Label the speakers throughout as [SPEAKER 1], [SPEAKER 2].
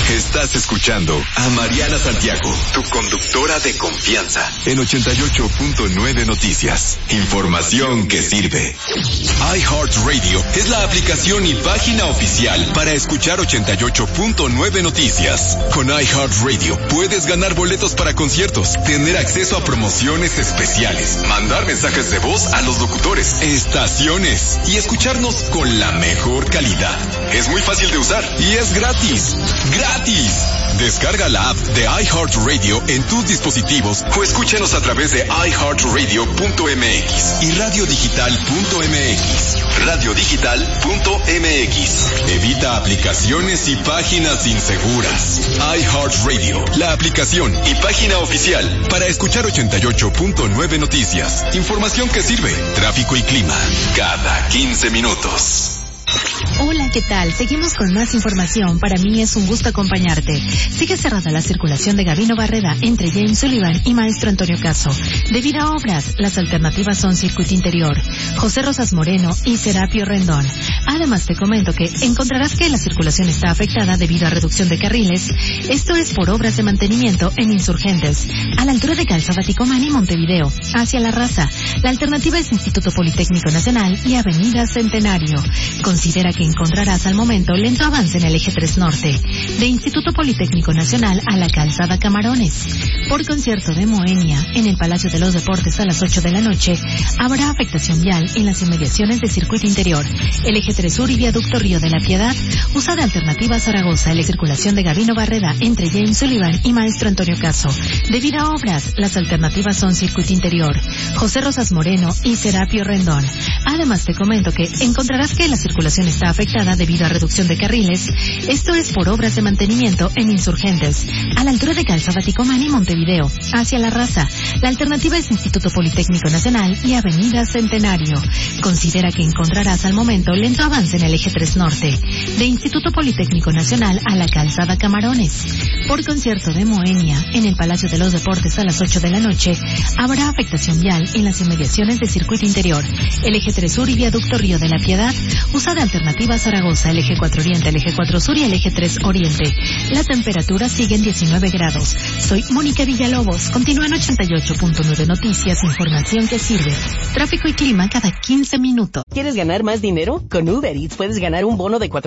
[SPEAKER 1] Estás escuchando a Mariana Santiago, tu conductora de confianza, en 88.9 Noticias. Información que sirve. iHeartRadio es la aplicación y página oficial para escuchar 88.9 Noticias. Con iHeartRadio puedes ganar boletos para conciertos, tener acceso a promociones especiales, mandar mensajes de voz a los locutores, estaciones y escucharnos con la mejor calidad. Es muy fácil de usar y es gratis. ¡Gratis! Descarga la app de iHeartRadio en tus dispositivos o escúchanos a través de iHeartRadio.mx y radiodigital.mx. Radiodigital.mx. Evita aplicaciones y páginas inseguras. iHeartRadio, la aplicación y página oficial para escuchar 88.9 Noticias. Información que sirve. Tráfico y clima cada 15 minutos.
[SPEAKER 2] Hola, ¿qué tal? Seguimos con más información. Para mí es un gusto acompañarte. Sigue cerrada la circulación de Gabino Barreda entre James Sullivan y Maestro Antonio Caso. Debido a obras, las alternativas son Circuito Interior, José Rosas Moreno y Serapio Rendón. Además, te comento que encontrarás que la circulación está afectada debido a reducción de carriles. Esto es por obras de mantenimiento en Insurgentes, a la altura de Calzada Ticomán y Montevideo, hacia La Raza. La alternativa es Instituto Politécnico Nacional y Avenida Centenario. Considera que encontrarás al momento lento avance en el eje 3 Norte, de Instituto Politécnico Nacional a la Calzada Camarones. Por concierto de Moenia, en el Palacio de los Deportes a las 8 de la noche, habrá afectación vial en las inmediaciones de Circuito Interior, el eje 3 Sur y Viaducto Río de la Piedad. Usa de alternativa Zaragoza la circulación de Gabino Barreda entre James Sullivan y Maestro Antonio Caso. Debido a obras, las alternativas son Circuito Interior, José Rosas Moreno y Serapio Rendón. Además, te comento que encontrarás que la circulación está afectada debido a reducción de carriles. Esto es por obras de mantenimiento en Insurgentes, a la altura de Calzada Ticomán y Montevideo, hacia La Raza. La alternativa es Instituto Politécnico Nacional y Avenida Centenario. Considera que encontrarás al momento lento avance en el eje 3 Norte, de Instituto Politécnico Nacional a la Calzada Camarones. Por concierto de Moenia, en el Palacio de los Deportes a las 8 de la noche, habrá afectación vial en las inmediaciones de Circuito Interior, el eje 3 Sur y Viaducto Río de la Piedad. Usa de alternativa Zaragoza, el eje 4 Oriente, el eje 4 Sur y el eje 3 Oriente. La temperatura sigue en 19 grados. Soy Mónica Villalobos. Continúa en 88.9 Noticias, información que sirve. Tráfico y clima cada 15 minutos.
[SPEAKER 3] ¿Quieres ganar más dinero? Con Uber Eats puedes ganar un bono de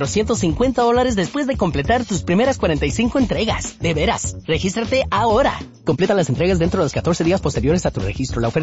[SPEAKER 3] $450 después de completar tus primeras 45 entregas. De veras, regístrate ahora. Completa las entregas dentro de los 14 días posteriores a tu registro. La oferta